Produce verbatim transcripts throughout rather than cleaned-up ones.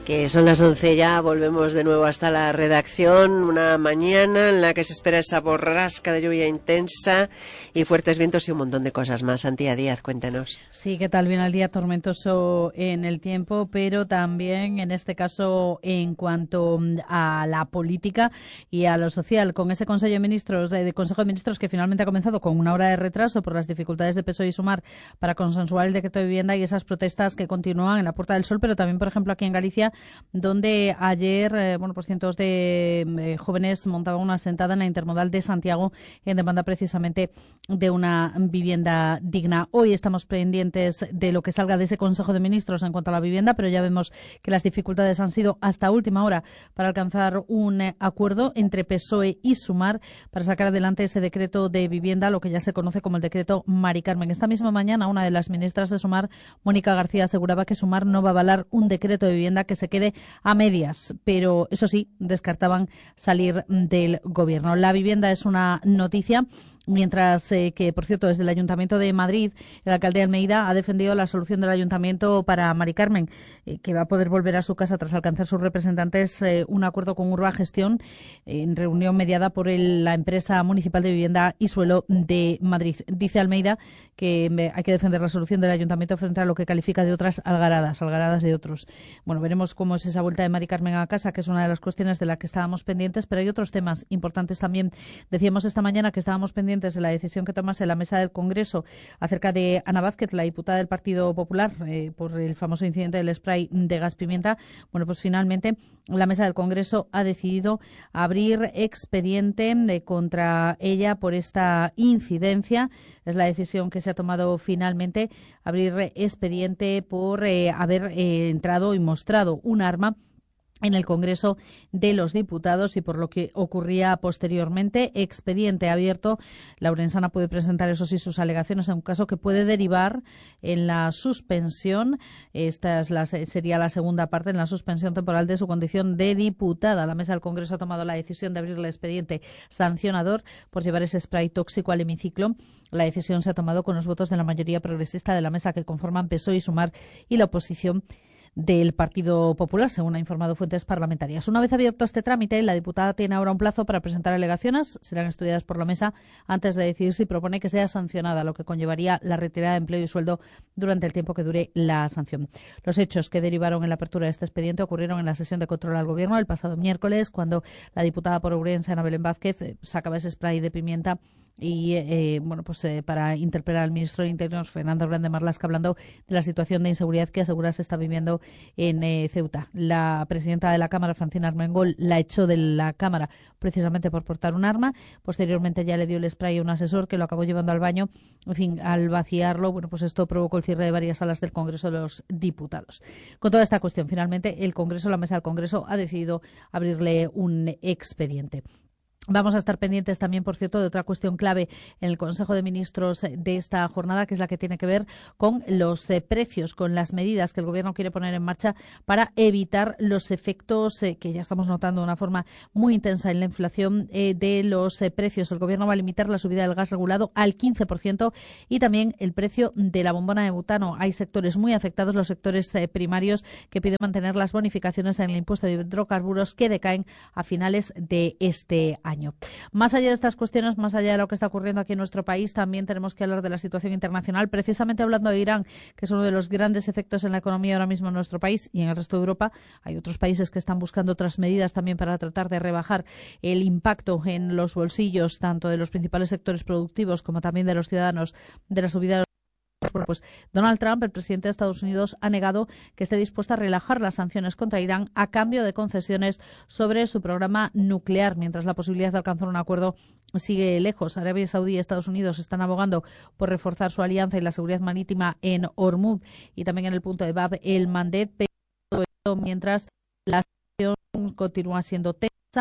Que son las once ya, volvemos de nuevo hasta la redacción, una mañana en la que se espera esa borrasca de lluvia intensa y fuertes vientos y un montón de cosas más. Antía Díaz, cuéntanos. Sí, ¿qué tal? Bien al día, tormentoso en el tiempo, pero también en este caso en cuanto a la política y a lo social, con ese Consejo de Ministros, de Consejo de Ministros que finalmente ha comenzado con una hora de retraso por las dificultades de P S O E y Sumar para consensuar el decreto de vivienda y esas protestas que continúan en la Puerta del Sol, pero también, por ejemplo, aquí en Galicia, donde ayer, eh, bueno, pues cientos de eh, jóvenes montaban una sentada en la intermodal de Santiago en demanda precisamente de una vivienda digna. Hoy estamos pendientes de lo que salga de ese Consejo de Ministros en cuanto a la vivienda, pero ya vemos que las dificultades han sido hasta última hora para alcanzar un eh, acuerdo entre P S O E y Sumar para sacar adelante ese decreto de vivienda, lo que ya se conoce como el decreto Mari Carmen. Esta misma mañana, una de las ministras de Sumar, Mónica García, aseguraba que Sumar no va a avalar un decreto de vivienda que se quede a medias, pero eso sí, descartaban salir del gobierno. La vivienda es una noticia. Mientras eh, que, por cierto, desde el Ayuntamiento de Madrid, el alcalde de Almeida ha defendido la solución del Ayuntamiento para Mari Carmen, eh, que va a poder volver a su casa tras alcanzar sus representantes eh, un acuerdo con Urba Gestión eh, en reunión mediada por el, la empresa municipal de vivienda y suelo de Madrid. Dice Almeida que eh, hay que defender la solución del Ayuntamiento frente a lo que califica de otras algaradas, algaradas de otros. Bueno, veremos cómo es esa vuelta de Mari Carmen a casa, que es una de las cuestiones de las que estábamos pendientes, pero hay otros temas importantes también. Decíamos esta mañana que estábamos pendientes de la decisión que tomase la mesa del Congreso acerca de Ana Vázquez, la diputada del Partido Popular, eh, por el famoso incidente del spray de gas pimienta. Bueno, pues finalmente la mesa del Congreso ha decidido abrir expediente de, contra ella por esta incidencia. Es la decisión que se ha tomado finalmente, abrir expediente por eh, haber eh, entrado y mostrado un arma en el Congreso de los Diputados y por lo que ocurría posteriormente. Expediente abierto. La orensana puede presentar, eso sí, sus alegaciones en un caso que puede derivar en la suspensión. Esta es la, sería la segunda parte, en la suspensión temporal de su condición de diputada. La mesa del Congreso ha tomado la decisión de abrir el expediente sancionador por llevar ese spray tóxico al hemiciclo. La decisión se ha tomado con los votos de la mayoría progresista de la mesa que conforman P S O E y Sumar y la oposición del Partido Popular, según ha informado fuentes parlamentarias. Una vez abierto este trámite, la diputada tiene ahora un plazo para presentar alegaciones. Serán estudiadas por la mesa antes de decidir si propone que sea sancionada, lo que conllevaría la retirada de empleo y sueldo durante el tiempo que dure la sanción. Los hechos que derivaron en la apertura de este expediente ocurrieron en la sesión de control al Gobierno el pasado miércoles, cuando la diputada por Ourense, Ana Belén Vázquez, sacaba ese spray de pimienta y eh, bueno pues eh, para interpelar al ministro de Interior, Fernando Grande Marlaska, hablando de la situación de inseguridad que asegura se está viviendo en eh, Ceuta. La presidenta de la Cámara, Francina Armengol, la echó de la Cámara precisamente por portar un arma. Posteriormente ya le dio el spray a un asesor que lo acabó llevando al baño. En fin, al vaciarlo, bueno, pues esto provocó el cierre de varias salas del Congreso de los Diputados. Con toda esta cuestión, finalmente el Congreso, la mesa del Congreso, ha decidido abrirle un expediente. Vamos a estar pendientes también, por cierto, de otra cuestión clave en el Consejo de Ministros de esta jornada, que es la que tiene que ver con los eh, precios, con las medidas que el Gobierno quiere poner en marcha para evitar los efectos eh, que ya estamos notando de una forma muy intensa en la inflación eh, de los eh, precios. El Gobierno va a limitar la subida del gas regulado al quince por ciento y también el precio de la bombona de butano. Hay sectores muy afectados, los sectores eh, primarios, que piden mantener las bonificaciones en el impuesto de hidrocarburos que decaen a finales de este año. Año. Más allá de estas cuestiones, más allá de lo que está ocurriendo aquí en nuestro país, también tenemos que hablar de la situación internacional, precisamente hablando de Irán, que es uno de los grandes efectos en la economía ahora mismo en nuestro país y en el resto de Europa. Hay otros países que están buscando otras medidas también para tratar de rebajar el impacto en los bolsillos, tanto de los principales sectores productivos como también de los ciudadanos, de la subida de Bueno, pues Donald Trump, el presidente de Estados Unidos, ha negado que esté dispuesto a relajar las sanciones contra Irán a cambio de concesiones sobre su programa nuclear, mientras la posibilidad de alcanzar un acuerdo sigue lejos. Arabia Saudí y Estados Unidos están abogando por reforzar su alianza y la seguridad marítima en Hormuz y también en el punto de Bab el Mandeb, pero mientras la situación continúa siendo tensa.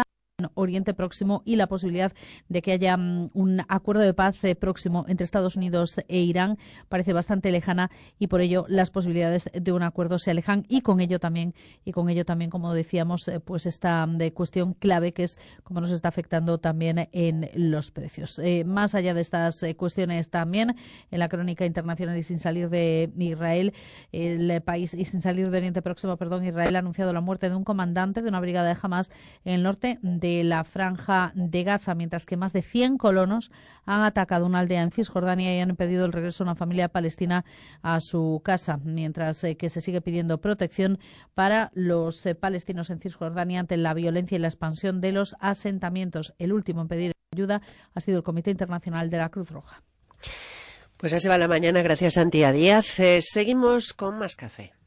Oriente Próximo y la posibilidad de que haya um, un acuerdo de paz eh, próximo entre Estados Unidos e Irán parece bastante lejana y por ello las posibilidades de un acuerdo se alejan y con ello también y con ello también como decíamos eh, pues esta de cuestión clave que es cómo nos está afectando también en los precios. Eh, más allá de estas eh, cuestiones también en la crónica internacional y sin salir de Israel el país y sin salir de Oriente Próximo, perdón, Israel ha anunciado la muerte de un comandante de una brigada de Hamas en el norte de la franja de Gaza, mientras que más de cien colonos han atacado una aldea en Cisjordania y han impedido el regreso de una familia palestina a su casa, mientras eh, que se sigue pidiendo protección para los eh, palestinos en Cisjordania ante la violencia y la expansión de los asentamientos. El último en pedir ayuda ha sido el Comité Internacional de la Cruz Roja. Pues así va la mañana, gracias Santia Díaz. Eh, seguimos con más café.